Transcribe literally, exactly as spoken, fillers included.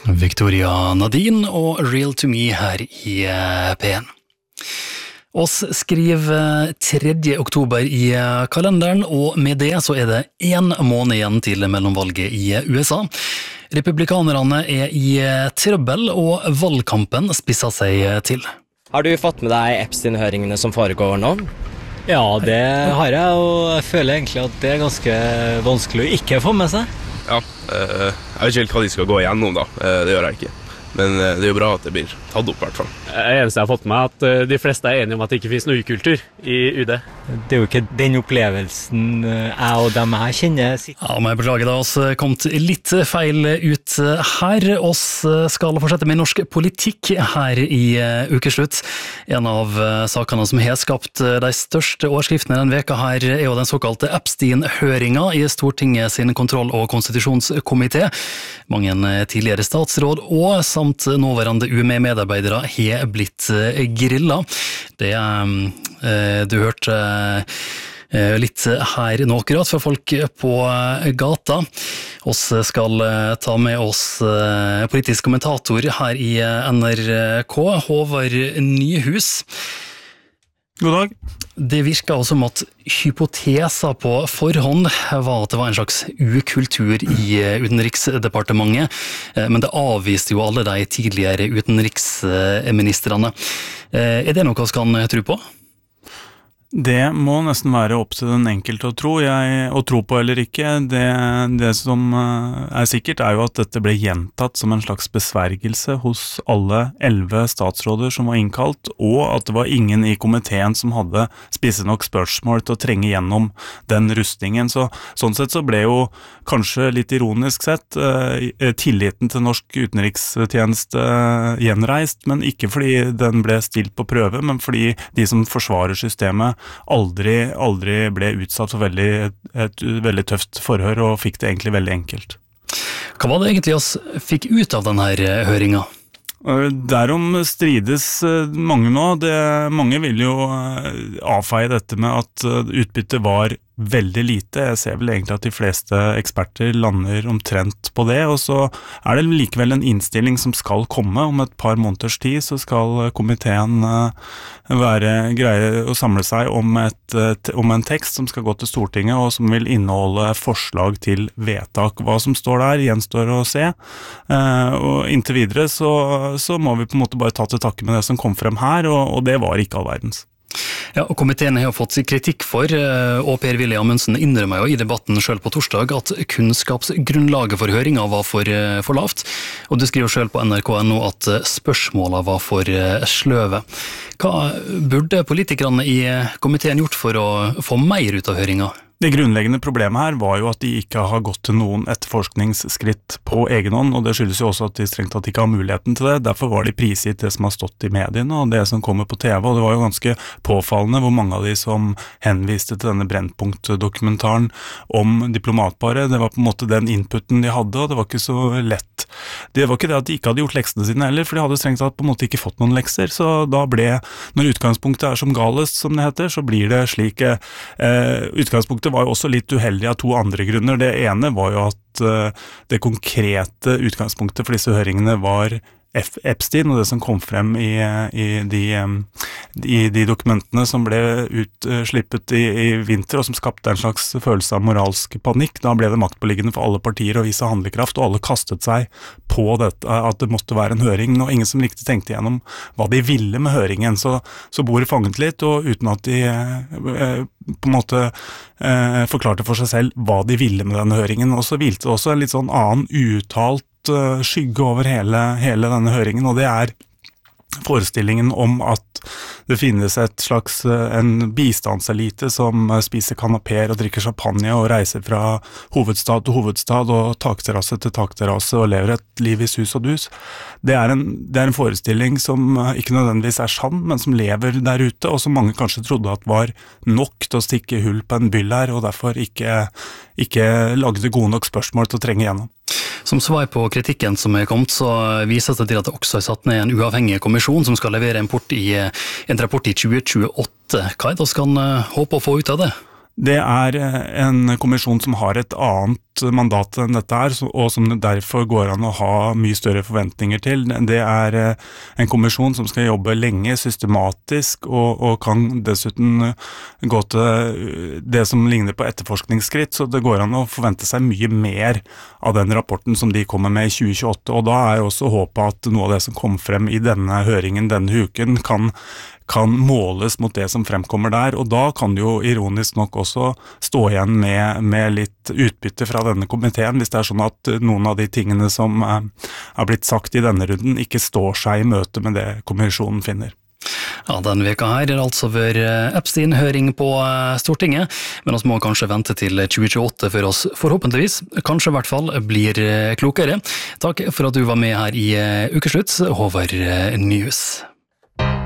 Victoria Nadine og Real to Me her i P en. Oss skriver tredje oktober i kalenderen, og med det så er det en måned igjen til mellomvalget i U S A. Republikanerne er i trøbbel, og valgkampen spisser seg til. Har du fått med deg Epstein-høringene som foregår nå? Ja, det har jeg, og jeg føler egentlig at det er ganske vanskelig å ikke få med seg. Ja, jeg vet ikke helt hva de skal gå igjennom da, det gjør jeg ikke. Men det er jo bra at det blir tatt opp I hvert fall. Det eneste jeg har fått med er at de fleste er enige om at det ikke finnes noe ukultur I U D. Det er jo ikke den opplevelsen jeg og dem jeg kjenner sitt. Ja, men jeg beklager da, oss kommet litt feil ut her. Oss skal fortsette med norsk politikk her I ukeslutt. En av sakene som har skapt de største overskriftene denne veka her er jo den såkalte Epstein-høringa I Stortinget sin kontroll- og konstitusjonskomité. Mange tidligere statsråd og samt nåværende U M E-medarbeidere har blitt grilla. Det du hørte litt her nå akkurat fra folk på gata. Oss skal ta med oss politisk kommentator her I N R K, Håvard Nyhus. God dag. Det virker som at hypotesa på forhånd var at det var en slags ukultur I utenriksdepartementet, men det avviste jo alle de tidligere utenriksministrene. Er det noe vi kan tro på? Det må nesten være opp til den enkelte å tro, jeg, å tro på eller ikke. Det, det som er sikkert er jo at dette ble gjentatt som en slags besvergelse hos alle elleve statsråder som var innkalt, og at det var ingen I komiteen som hadde spisset nok spørsmål til å trenge gjennom den rustningen. Så, sånn sett så ble jo kanskje litt ironisk sett tilliten til norsk utenrikstjeneste gjenreist, men ikke fordi den ble stilt på prøve, men fordi de som forsvarer systemet aldri, aldri ble utsatt for veldig, et veldig tøft forhør og fikk det egentlig veldig enkelt. Hva var det egentlig oss fikk ut av denne høringa? Derom strides mange nå. Det, mange vil jo avfeie dette med at utbyttet var veldig lite. Jeg ser vel egentlig at de fleste eksperter lander omtrent på det, og så er det likevel en innstilling som skal komme om et par måneders tid, så skal komiteen være greie å samle seg om, et, om en tekst som skal gå til Stortinget, og som vil inneholde forslag til vedtak. Hva som står der, gjenstår å se, og inntil videre så, så må vi på en måte bare ta til takke med det som kom frem her, og, og det var ikke all verdens. Ja, og komiteen har fått kritikk for, og Per-Willy Amundsen innrømmer jo I debatten selv på torsdag at kunnskapsgrunnlaget for høringa var for, for lavt, og du skriver selv på N R K punkt N O at spørsmålene var for sløve. Hva burde politikerne I komiteen gjort for å få mer ut av høringa? Det grunnleggende problemet her var jo at de ikke har gått til noen etterforskningsskritt på egen hånd, og det skyldes jo også at de strengt tatt ikke har muligheten til det. Derfor var de prisgitt det som har stått I mediene, og det som kommer på T V, og det var jo ganske påfallende hvor mange av de som henviste til denne Brennpunkt-dokumentaren om diplomatparet. Det var på en måte den inputen de hadde, og det var ikke så lett. Det var ikke det at de ikke hadde gjort leksene sine heller, for de hadde strengt tatt på en måte ikke fått noen lekser, så da ble, når utgangspunktet er som galest, som det heter, så blir det slik eh, utgangspunktet var jo også litt uheldig av to andre grunner. Det ene var jo at uh, det konkrete utgangspunktet for disse høringene var F. Epstein, og det som kom frem I, I, de, um, I de dokumentene som ble utslippet uh, I, I vinter, og som skapte en slags følelse av moralsk panikk. Da ble det maktpåliggende for alle partier å vise handlekraft, og alle kastet seg på dette, at det måtte være en høring, og ingen som riktig tenkte gjennom hva de ville med høringen. Så, så bordet fanget litt, og uten at de uh, på en måte uh, forklarte for seg selv hva de ville med denne høringen. Og så hvilte det også en litt sånn annen uuttalt skygge over hele, hele denne høringen, og det er forestillingen om at det finnes et slags en bistandselite som spiser kanaper og drikker champagne og reiser fra hovedstad til hovedstad og takterrasse til takterrasse og lever et liv I sus og dus. Det er, en, det er en forestilling som ikke nødvendigvis er sann, men som lever der ute, og som mange kanskje trodde at var nok til å stikke hull på en byll her, og derfor ikke, ikke lagde gode nok spørsmål til å trenge gjennom. Som svar på kritikken som er kommet, så vises det til at det også er satt ned en uavhengig kommisjon som skal levere en, port i, en rapport I tjue tjueåtte. Hva er det vi kan håpe å få ut av det? Det er en kommisjon som har et annet mandat enn dette her, og som det derfor går an å ha mye større forventninger til. Det er en kommisjon som skal jobbe lenge, systematisk, og, og kan dessuten gå til det som ligner på etterforskningsskritt, så det går an å forvente seg mye mer av den rapporten som de kommer med i tjue tjueåtte, og da er jo også håpet at noe av det som kom frem i denne høringen denne uken kan kan måles mot det som fremkommer der, og da kan det jo ironisk nok også stå igjen med, med litt utbytte fra denne komiteen, hvis det er sånn at noen av de tingene som er, er blitt sagt i denne runden ikke står seg i møte med det kommisjonen finner. Ja, denne veka her er altså ved Epstein-høring på Stortinget, men vi må kanskje vente til tjue tjueåtte for oss forhåpentligvis, kanskje i hvert fall blir klokere. Takk for at du var med her i Ukeslutt, Håvard Nyhus.